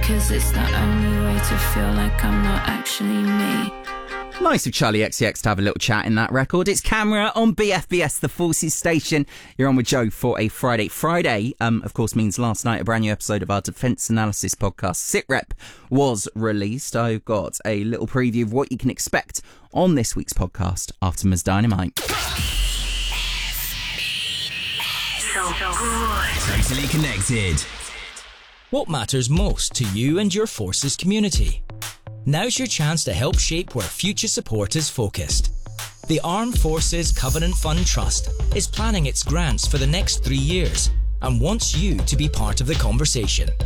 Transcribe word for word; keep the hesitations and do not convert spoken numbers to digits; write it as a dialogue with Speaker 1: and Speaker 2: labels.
Speaker 1: Cause it's the only way to feel like I'm not actually me.
Speaker 2: Nice of Charlie X C X to have a little chat in that record. It's Camera on B F B S, the Forces Station. You're on with Joe for a Friday. Friday, um, of course, means last night a brand new episode of our defence analysis podcast, SitRep, was released. I've got a little preview of what you can expect on this week's podcast after Ms Dynamite.
Speaker 3: So good.
Speaker 4: Totally connected.
Speaker 5: What matters most to you and your Forces community? Now's your chance to help shape where future support is focused. The Armed Forces Covenant Fund Trust is planning its grants for the next three years and wants you to be part of the conversation.